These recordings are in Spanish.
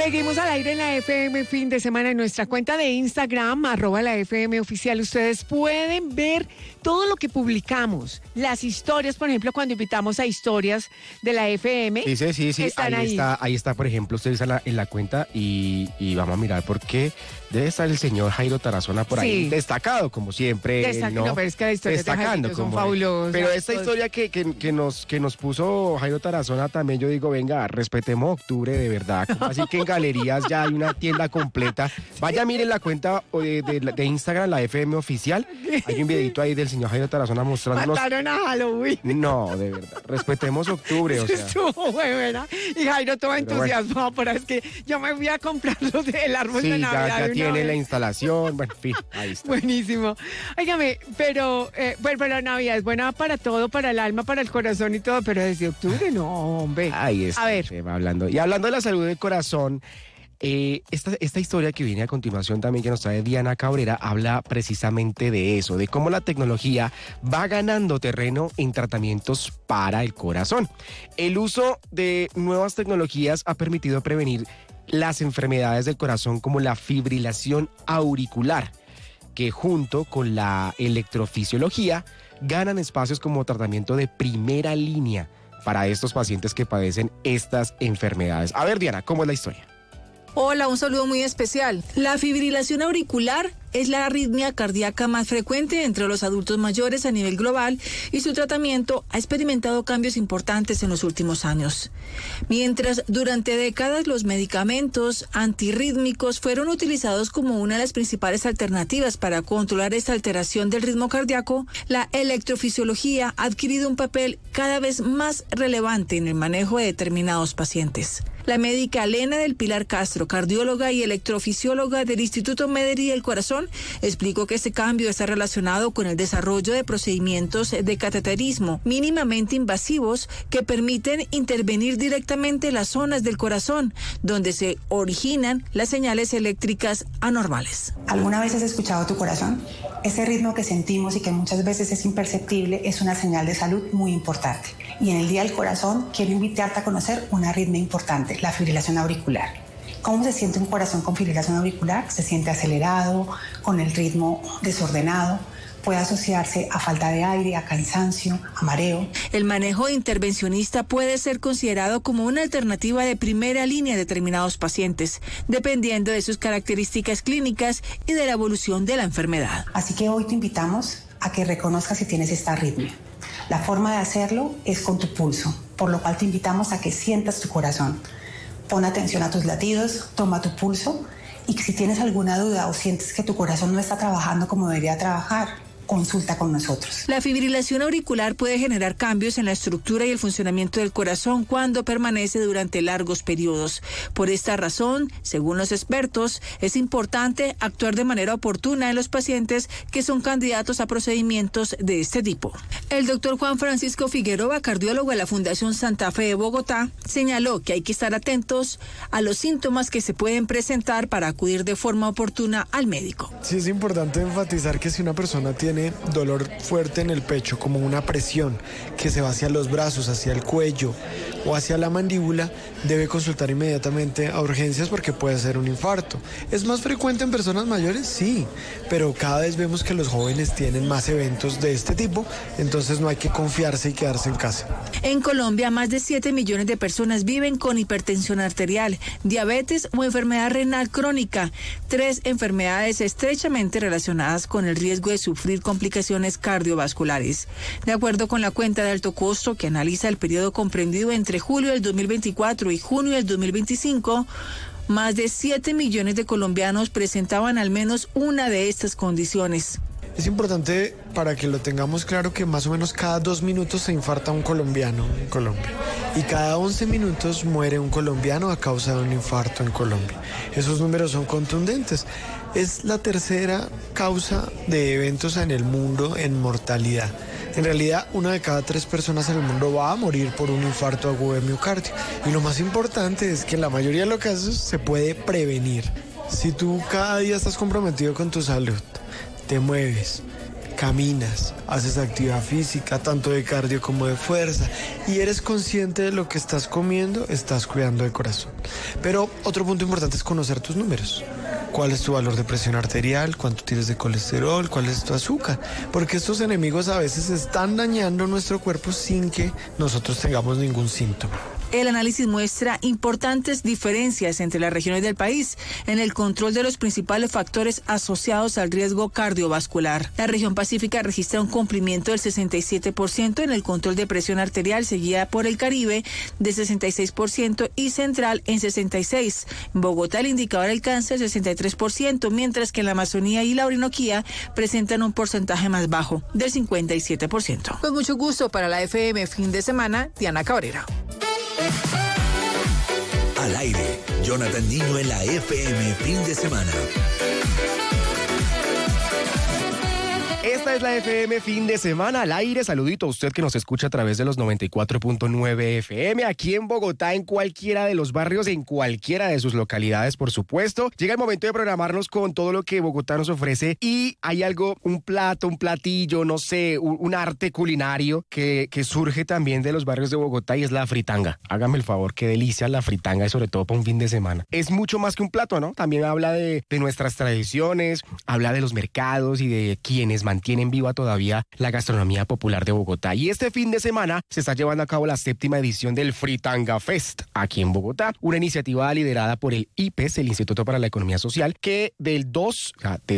Seguimos al aire en la FM fin de semana en nuestra cuenta de Instagram, @la FM oficial. Ustedes pueden ver todo lo que publicamos. Las historias, por ejemplo, cuando invitamos a historias de la FM. Sí. Están Ahí está, por ejemplo, ustedes en la cuenta y vamos a mirar por qué debe estar el señor Jairo Tarazona por ahí, destacado, como siempre. No, pero es que las historias destacando, de Jairo son fabulosas. Pero esta historia que nos puso Jairo Tarazona también, yo digo, venga, respetemos octubre de verdad. Así que en galerías ya hay una tienda completa. Vaya, miren la cuenta de Instagram, la FM oficial. Hay un videito ahí del señor Jairo Tarazona mostrándonos. Mataron a Halloween. No, de verdad. Respetemos octubre, o sea. Estuvo muy buena. Y Jairo todo entusiasmado, pero es que yo me fui a comprar el árbol de Navidad. Ya tiene la instalación. Bueno, en fin, ahí está. Buenísimo. Óigame, pero Navidad es buena para todo, para el alma, para el corazón y todo, pero desde octubre no, hombre. Ahí está. A ver. Hablando. Y hablando de la salud del corazón, esta historia que viene a continuación también que nos trae Diana Cabrera habla precisamente de eso, de cómo la tecnología va ganando terreno en tratamientos para el corazón. El uso de nuevas tecnologías ha permitido prevenir las enfermedades del corazón como la fibrilación auricular, que junto con la electrofisiología ganan espacios como tratamiento de primera línea para estos pacientes que padecen estas enfermedades. A ver, Diana, ¿cómo es la historia? Hola, un saludo muy especial. La fibrilación auricular es la arritmia cardíaca más frecuente entre los adultos mayores a nivel global y su tratamiento ha experimentado cambios importantes en los últimos años. Mientras durante décadas los medicamentos antirrítmicos fueron utilizados como una de las principales alternativas para controlar esta alteración del ritmo cardíaco, la electrofisiología ha adquirido un papel cada vez más relevante en el manejo de determinados pacientes. La médica Elena del Pilar Castro, cardióloga y electrofisióloga del Instituto Mederi del Corazón, explicó que este cambio está relacionado con el desarrollo de procedimientos de cateterismo mínimamente invasivos que permiten intervenir directamente en las zonas del corazón donde se originan las señales eléctricas anormales. ¿Alguna vez has escuchado tu corazón? Ese ritmo que sentimos y que muchas veces es imperceptible es una señal de salud muy importante. Y en el Día del Corazón quiero invitarte a conocer una arritmia importante, la fibrilación auricular. ¿Cómo se siente un corazón con fibrilación auricular? Se siente acelerado, con el ritmo desordenado. Puede asociarse a falta de aire, a cansancio, a mareo. El manejo intervencionista puede ser considerado como una alternativa de primera línea a determinados pacientes, dependiendo de sus características clínicas y de la evolución de la enfermedad. Así que hoy te invitamos a que reconozcas si tienes esta arritmia. La forma de hacerlo es con tu pulso, por lo cual te invitamos a que sientas tu corazón. Pon atención a tus latidos, toma tu pulso y si tienes alguna duda o sientes que tu corazón no está trabajando como debería trabajar, consulta con nosotros. La fibrilación auricular puede generar cambios en la estructura y el funcionamiento del corazón cuando permanece durante largos periodos. Por esta razón, según los expertos, es importante actuar de manera oportuna en los pacientes que son candidatos a procedimientos de este tipo. El doctor Juan Francisco Figueroa, cardiólogo de la Fundación Santa Fe de Bogotá, señaló que hay que estar atentos a los síntomas que se pueden presentar para acudir de forma oportuna al médico. Sí, es importante enfatizar que si una persona tiene dolor fuerte en el pecho, como una presión que se va hacia los brazos, hacia el cuello o hacia la mandíbula, debe consultar inmediatamente a urgencias porque puede ser un infarto. ¿Es más frecuente en personas mayores? Sí, pero cada vez vemos que los jóvenes tienen más eventos de este tipo, entonces no hay que confiarse y quedarse en casa. En Colombia, más de 7 millones de personas viven con hipertensión arterial, diabetes o enfermedad renal crónica, 3 enfermedades estrechamente relacionadas con el riesgo de sufrir complicaciones cardiovasculares. De acuerdo con la cuenta de alto costo que analiza el periodo comprendido entre julio del 2024 y junio del 2025, más de 7 millones de colombianos presentaban al menos una de estas condiciones. Es importante para que lo tengamos claro que más o menos cada 2 minutos se infarta un colombiano en Colombia y cada 11 minutos muere un colombiano a causa de un infarto en Colombia. Esos números son contundentes. Es la tercera causa de eventos en el mundo en mortalidad. En realidad, 1 de cada 3 personas en el mundo va a morir por un infarto agudo de miocardio. Y lo más importante es que en la mayoría de los casos se puede prevenir. Si tú cada día estás comprometido con tu salud, te mueves, caminas, haces actividad física, tanto de cardio como de fuerza, y eres consciente de lo que estás comiendo, estás cuidando el corazón. Pero otro punto importante es conocer tus números. ¿Cuál es tu valor de presión arterial? ¿Cuánto tienes de colesterol? ¿Cuál es tu azúcar? Porque estos enemigos a veces están dañando nuestro cuerpo sin que nosotros tengamos ningún síntoma. El análisis muestra importantes diferencias entre las regiones del país en el control de los principales factores asociados al riesgo cardiovascular. La región pacífica registra un cumplimiento del 67% en el control de presión arterial, seguida por el Caribe de 66% y Central en 66%. En Bogotá el indicador alcanza el 63%, mientras que en la Amazonía y la Orinoquía presentan un porcentaje más bajo, del 57%. Con mucho gusto para la FM Fin de Semana, Diana Cabrera. Al aire, Jonathan Niño en la FM Fin de Semana. Esta es la FM Fin de Semana al aire. Saludito a usted que nos escucha a través de los 94.9 FM aquí en Bogotá, en cualquiera de los barrios, en cualquiera de sus localidades, por supuesto. Llega el momento de programarnos con todo lo que Bogotá nos ofrece y hay algo, un plato, un platillo, no sé, un arte culinario que surge también de los barrios de Bogotá y es la fritanga. Hágame el favor, qué delicia la fritanga y sobre todo para un fin de semana. Es mucho más que un plato, ¿no? También habla de nuestras tradiciones, habla de los mercados y de quienes mantienen viva todavía la gastronomía popular de Bogotá. Y este fin de semana se está llevando a cabo la 7ª edición del Fritanga Fest aquí en Bogotá, una iniciativa liderada por el IPES, el Instituto para la Economía Social, que desde el 2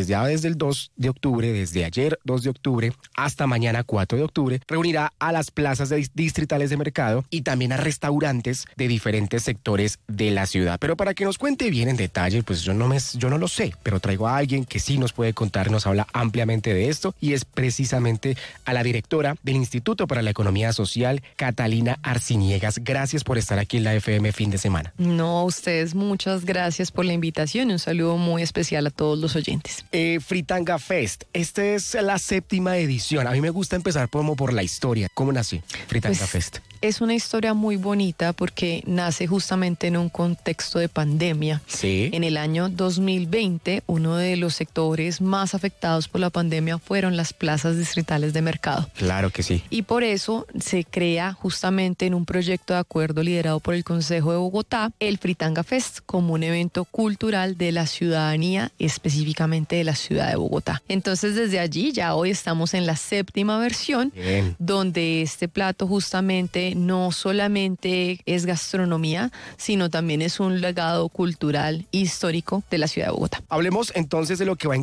de octubre, desde ayer 2 de octubre hasta mañana 4 de octubre, reunirá a las plazas distritales de mercado y también a restaurantes de diferentes sectores de la ciudad. Pero para que nos cuente bien en detalle, pues yo no lo sé, pero traigo a alguien que sí nos puede contar, nos habla ampliamente de esto y es precisamente a la directora del Instituto para la Economía Social, Catalina Arciniegas. Gracias por estar aquí en la FM Fin de Semana. No, a ustedes muchas gracias por la invitación y un saludo muy especial a todos los oyentes. Fritanga Fest, esta es la 7ª edición. A mí me gusta empezar como por la historia. ¿Cómo nació Fritanga Fest? Es una historia muy bonita porque nace justamente en un contexto de pandemia. Sí. En el año 2020, uno de los sectores más afectados por la pandemia fueron las plazas distritales de mercado. Claro que sí. Y por eso se crea justamente en un proyecto de acuerdo liderado por el Consejo de Bogotá, el Fritanga Fest, como un evento cultural de la ciudadanía, específicamente de la ciudad de Bogotá. Entonces, desde allí, ya hoy estamos en la 7ª versión, Bien. donde este plato justamente no solamente es gastronomía, sino también es un legado cultural histórico de la ciudad de Bogotá. Hablemos entonces de lo que va a